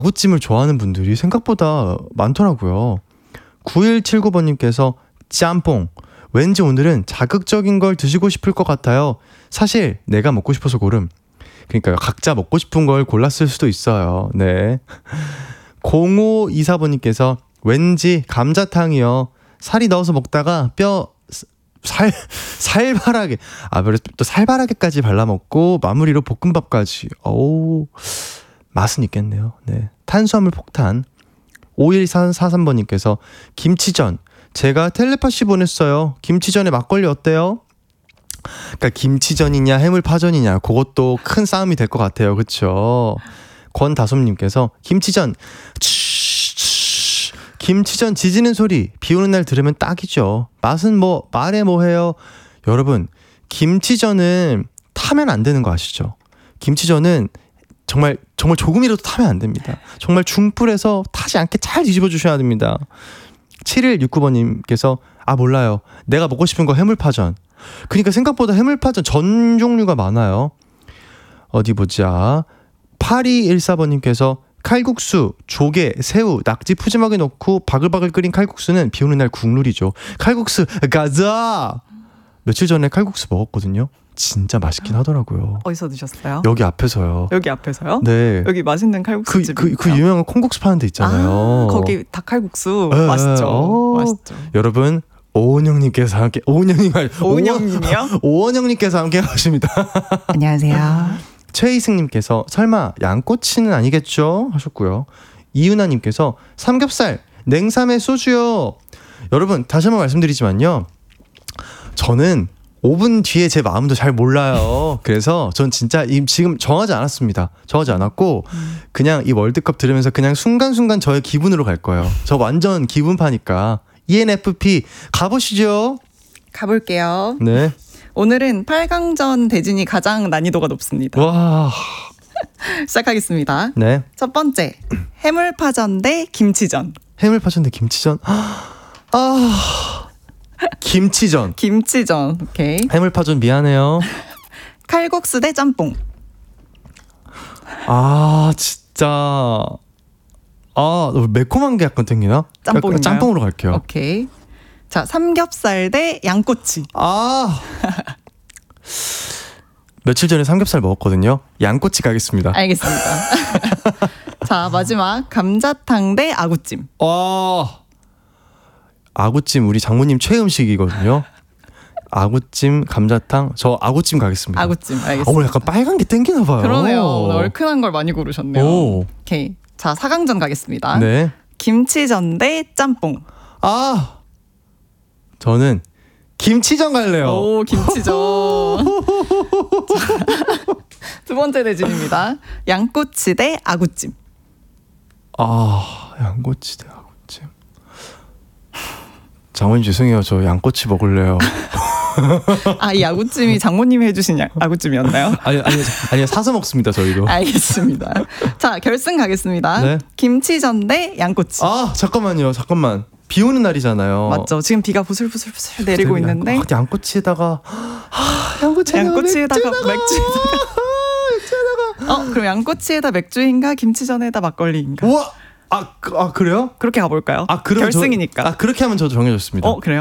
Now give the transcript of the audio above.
아구찜을 좋아하는 분들이 생각보다 많더라고요. 9179번님께서 짬뽕. 왠지 오늘은 자극적인 걸 드시고 싶을 것 같아요. 사실 내가 먹고 싶어서 고름. 그러니까 각자 먹고 싶은 걸 골랐을 수도 있어요. 네. 0524번님께서 왠지 감자탕이요. 살이 넣어서 먹다가 살바라게 또 살바라게까지 발라먹고 마무리로 볶음밥까지. 오, 맛은 있겠네요. 네. 탄수화물 폭탄. 5143번님께서 김치전. 제가 텔레파시 보냈어요. 김치전에 막걸리 어때요? 그러니까 김치전이냐 해물파전이냐 그것도 큰 싸움이 될 것 같아요. 그렇죠? 권다솜님께서 김치전. 김치전 지지는 소리 비 오는 날 들으면 딱이죠. 맛은 뭐 말해 뭐해요. 여러분 김치전은 타면 안 되는 거 아시죠? 김치전은 정말 조금이라도 타면 안 됩니다. 정말 중불에서 타지 않게 잘 뒤집어 주셔야 됩니다. 7169번님께서 몰라요. 내가 먹고 싶은 거 해물파전. 그러니까 생각보다 해물파전 전 종류가 많아요. 어디 보자. 8214번님께서 칼국수, 조개, 새우, 낙지 푸짐하게 넣고 바글바글 끓인 칼국수는 비 오는 날 국룰이죠. 칼국수 가자! 며칠 전에 칼국수 먹었거든요. 진짜 맛있긴 하더라고요. 어디서 드셨어요? 여기 앞에서요. 여기 앞에서요? 네. 여기 맛있는 칼국수 집. 그 유명한 콩국수 파는 데 있잖아요. 거기 닭칼국수 네. 맛있죠. 맛있죠. 여러분 오은영님께서 함께 오은영님이요? 오은영님께서 함께 하십니다. 안녕하세요. 최희승님께서 설마 양꼬치는 아니겠죠? 하셨고요. 이윤아님께서 삼겹살 냉삼에 소주요. 여러분 다시 한번 말씀드리지만요. 저는 5분 뒤에 제 마음도 잘 몰라요. 그래서 전 진짜 지금 정하지 않았습니다. 정하지 않았고 그냥 이 월드컵 들으면서 그냥 순간순간 저의 기분으로 갈 거예요. 저 완전 기분파니까. ENFP 가보시죠. 가볼게요. 네. 오늘은 8강전 대진이 가장 난이도가 높습니다. 와. 시작하겠습니다. 네. 첫 번째, 해물파전 대 김치전. 해물파전 대 김치전. 김치전. 김치전. 오케이. 해물파전 미안해요. 칼국수 대 짬뽕. 진짜. 매콤한 게 약간 땡기나? 짬뽕인가요? 짬뽕으로 갈게요. 오케이. 자, 삼겹살 대 양꼬치. 며칠 전에 삼겹살 먹었거든요. 양꼬치 가겠습니다. 알겠습니다. 자, 마지막 감자탕 대 아구찜. 아구찜 우리 장모님 최애 음식이거든요. 아구찜, 감자탕. 저 아구찜 가겠습니다. 아구찜 알겠습니다. 오늘 약간 빨간 게 땡기나 봐요. 그러네요. 오늘 얼큰한 걸 많이 고르셨네요. 오케이. 자, 4강전 가겠습니다. 네. 김치전 대 짬뽕. 저는 김치전 갈래요. 오, 김치전. 두 번째 대진입니다. 양꼬치 대 아구찜. 양꼬치 대 아구찜. 장모님 죄송해요. 저 양꼬치 먹을래요. 이 아구찜이 장모님이 해주신 아구찜이었나요? 아니요. 사서 먹습니다. 저희도. 알겠습니다. 자, 결승 가겠습니다. 네. 김치전 대 양꼬치. 잠깐만요. 비 오는 날이잖아요. 맞죠. 지금 비가 부슬부슬 내리고 있는데 양꼬치에다가 양꼬치에다가 맥주에다가 그럼 양꼬치에다 맥주인가 김치전에다 막걸리인가? 우와! 그래요? 그렇게 가볼까요? 그럼 결승이니까. 그렇게 하면 저도 정해졌습니다. 그래요?